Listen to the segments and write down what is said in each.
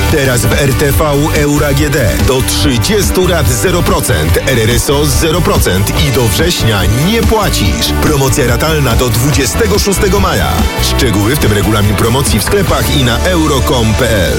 Teraz w RTV Euro AGD do 30 lat 0%, RRSO 0% i do września nie płacisz. Promocja ratalna do 26 maja. Szczegóły, w tym regulamin promocji w sklepach i na euro.com.pl.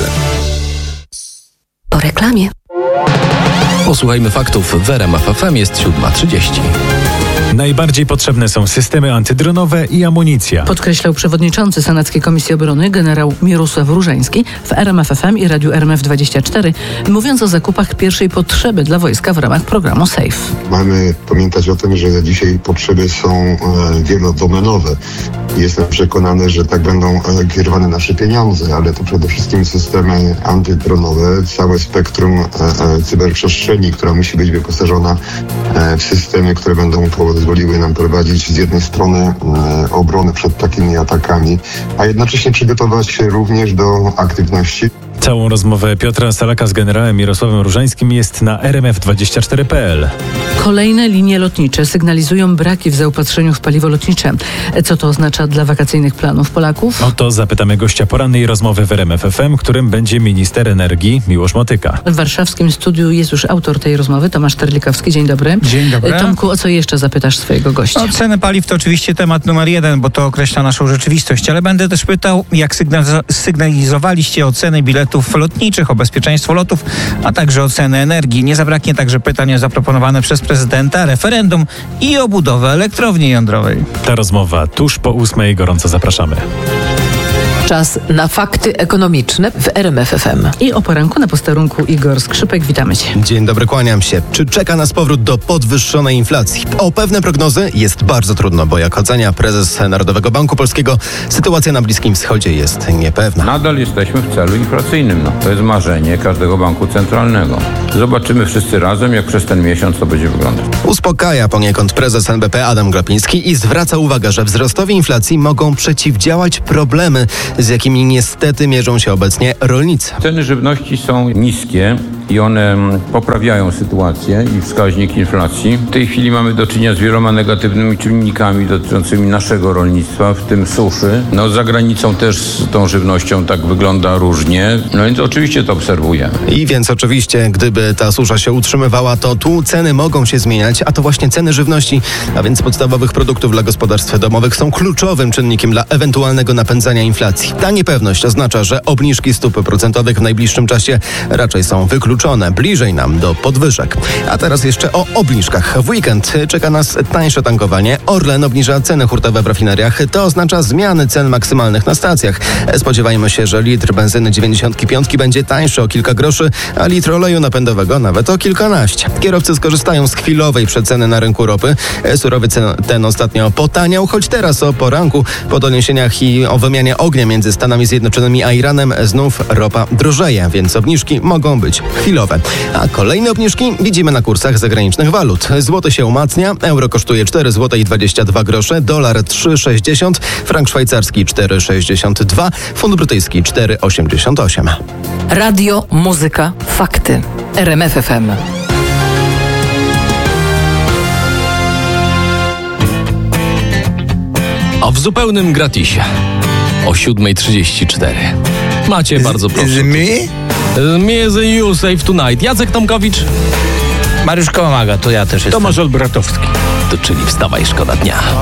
Po reklamie. Posłuchajmy faktów. W RMF FM jest 7:30. Najbardziej potrzebne są systemy antydronowe i amunicja. Podkreślał przewodniczący Senackiej Komisji Obrony generał Mirosław Różański w RMF FM i radiu RMF24, mówiąc o zakupach pierwszej potrzeby dla wojska w ramach programu SAFE. Mamy pamiętać o tym, że dzisiaj potrzeby są wielodomenowe. Jestem przekonany, że tak będą kierowane nasze pieniądze, ale to przede wszystkim systemy antydronowe, całe spektrum cyberprzestrzeni, która musi być wyposażona w systemy, które będą pozwoliły nam prowadzić z jednej strony obronę przed takimi atakami, a jednocześnie przygotować się również do aktywności. Całą rozmowę Piotra Salaka z generałem Mirosławem Różańskim jest na rmf24.pl. Kolejne linie lotnicze sygnalizują braki w zaopatrzeniu w paliwo lotnicze. Co to oznacza dla wakacyjnych planów Polaków? O to zapytamy gościa porannej rozmowy w RMF FM, którym będzie minister energii Miłosz Motyka. W warszawskim studiu jest już autor tej rozmowy, Tomasz Terlikowski. Dzień dobry. Dzień dobry. Tomku, o co jeszcze zapytasz swojego gościa? Ceny paliw to oczywiście temat numer 1, bo to określa naszą rzeczywistość, ale będę też pytał, jak sygnalizowaliście o ceny biletów lotniczych, o bezpieczeństwo lotów, a także o ceny energii. Nie zabraknie także pytania zaproponowane przez prezydenta, referendum i o budowę elektrowni jądrowej. Ta rozmowa tuż po 8:00. Gorąco zapraszamy. Czas na fakty ekonomiczne w RMF FM. I o poranku na posterunku Igor Skrzypek. Witamy Cię. Dzień dobry, kłaniam się. Czy czeka nas powrót do podwyższonej inflacji? O pewne prognozy jest bardzo trudno, bo jak ocenia prezes Narodowego Banku Polskiego, sytuacja na Bliskim Wschodzie jest niepewna. Nadal jesteśmy w celu inflacyjnym. To jest marzenie każdego banku centralnego. Zobaczymy wszyscy razem, jak przez ten miesiąc to będzie wyglądać. Uspokaja poniekąd prezes NBP Adam Glapiński i zwraca uwagę, że wzrostowi inflacji mogą przeciwdziałać problemy, z jakimi niestety mierzą się obecnie rolnicy. Ceny żywności są niskie i one poprawiają sytuację i wskaźnik inflacji. W tej chwili mamy do czynienia z wieloma negatywnymi czynnikami dotyczącymi naszego rolnictwa, w tym suszy. Za granicą też z tą żywnością tak wygląda różnie, więc oczywiście to obserwujemy. I więc oczywiście, gdyby ta susza się utrzymywała, to tu ceny mogą się zmieniać, a to właśnie ceny żywności, a więc podstawowych produktów dla gospodarstw domowych są kluczowym czynnikiem dla ewentualnego napędzania inflacji. Ta niepewność oznacza, że obniżki stóp procentowych w najbliższym czasie raczej są wykluczone, bliżej nam do podwyżek. A teraz jeszcze o obniżkach. W weekend czeka nas tańsze tankowanie. Orlen obniża ceny hurtowe w rafineriach. To oznacza zmiany cen maksymalnych na stacjach. Spodziewajmy się, że litr benzyny 95 będzie tańszy o kilka groszy, a litr oleju napędowego nawet o kilkanaście. Kierowcy skorzystają z chwilowej przeceny na rynku ropy. Surowiec ten ostatnio potaniał, choć teraz o poranku po doniesieniach i o wymianie ognia między Stanami Zjednoczonymi a Iranem znów ropa drożeje, więc obniżki mogą być chwilowe. A kolejne obniżki widzimy na kursach zagranicznych walut. Złoty się umacnia, euro kosztuje 4 zł i 22 grosze, dolar 3,60, frank szwajcarski 4,62, funt brytyjski 4,88. Radio, muzyka, fakty. RMF FM. A w zupełnym gratisie o 7:34. Macie bardzo proszę. Me the you save tonight. Jacek Tomkowicz. Mariusz Kołamaga, to ja też jestem. Tomasz Olbratowski. To czyli wstawaj, szkoda dnia.